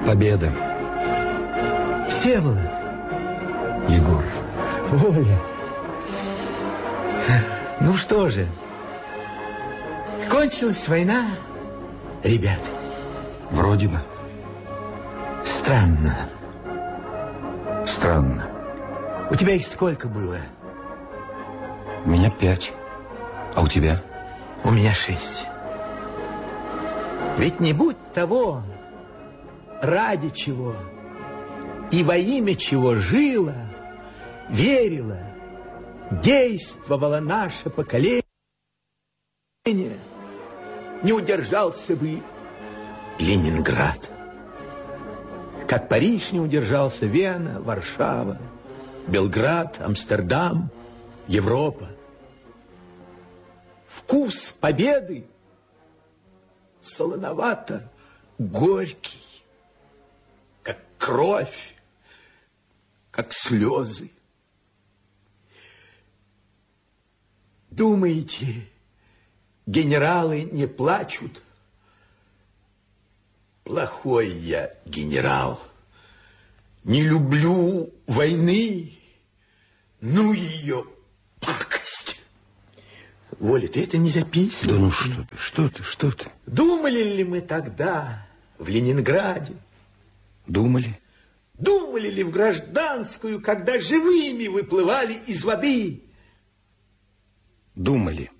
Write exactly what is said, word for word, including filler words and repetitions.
Победа. Всеволод. Егор. Воля. Ну что же, кончилась война, ребята? Вроде бы. Странно. Странно. У тебя их сколько было? У меня пять. А у тебя? У меня шесть. Ведь не будь того, ради чего и во имя чего жило, верило, действовало наше поколение, не удержался бы Ленинград. Как Париж не удержался, Вена, Варшава, Белград, Амстердам, Европа. Вкус победы солоновато горький, как кровь, как слезы. Думаете, генералы не плачут? Плохой я генерал. Не люблю войны. Ну ее пакость. Воля, ты это не записывай. Да ну что ты, что ты, что ты? Думали ли мы тогда в Ленинграде? Думали. Думали ли в гражданскую, когда живыми выплывали из воды? Думали.